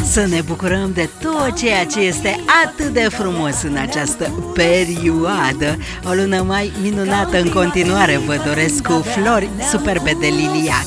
Să ne bucurăm de tot ceea ce este atât de frumos în această perioadă. O lună mai minunată în continuare vă doresc, cu flori superbe de liliac.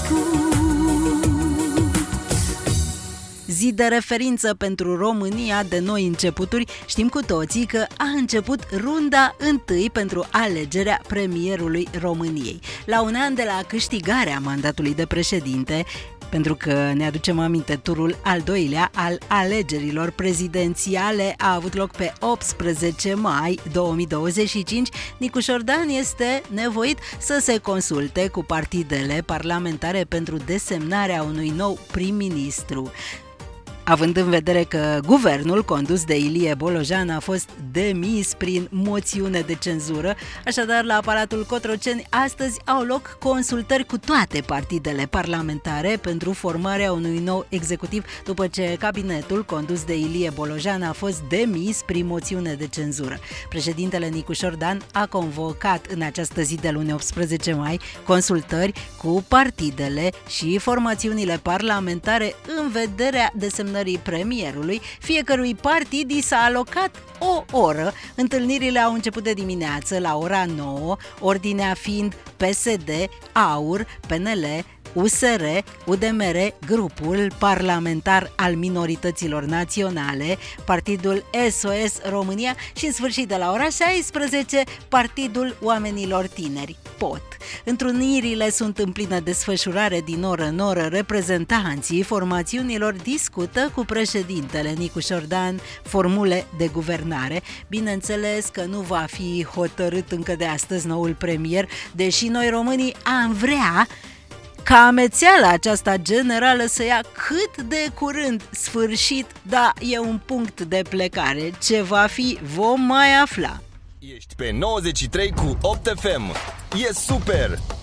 Zi de referință pentru România de noi începuturi. Știm cu toții că a început runda întâi pentru alegerea premierului României. La un an de la câștigarea mandatului de președinte, pentru că ne aducem aminte, turul al doilea al alegerilor prezidențiale a avut loc pe 18 mai 2025, Nicu Șordan este nevoit să se consulte cu partidele parlamentare pentru desemnarea unui nou prim-ministru. Având în vedere că guvernul condus de Ilie Bolojan a fost demis prin moțiune de cenzură, așadar la Palatul Cotroceni astăzi au loc consultări cu toate partidele parlamentare pentru formarea unui nou executiv, după ce cabinetul condus de Ilie Bolojan a fost demis prin moțiune de cenzură. Președintele Nicu Șordan a convocat în această zi de luni 18 mai consultări cu partidele și formațiunile parlamentare în vederea desemnării premierului. Fiecărui partid i s-a alocat o oră. Întâlnirile au început de dimineață la ora 9, ordinea fiind PSD, AUR, PNL, USR, UDMR, grupul parlamentar al minorităților naționale, partidul SOS România și, în sfârșit, de la ora 16, partidul oamenilor tineri, POT. Întrunirile sunt în plină desfășurare, din oră în oră reprezentanții formațiunilor discută cu președintele Nicu Șordan formule de guvernare. Bineînțeles că nu va fi hotărât încă de astăzi noul premier, deși noi românii am vrea ca amețeala aceasta generală să ia cât de curând sfârșit, dar e un punct de plecare. Ce va fi, vom mai afla. Ești pe 93 cu 8 FM. E super!